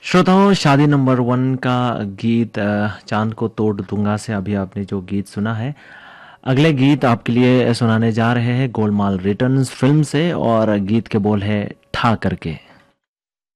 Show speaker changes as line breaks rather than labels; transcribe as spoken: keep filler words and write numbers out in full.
श्रोताओं, शादी number one का गीत अ, चांद को तोड़ दूंगा से अभी आपने जो गीत सुना है, अगले गीत आपके लिए सुनाने जा रहे हैं गोलमाल रिटर्न्स फिल्म से, और गीत के बोल है ठा करके।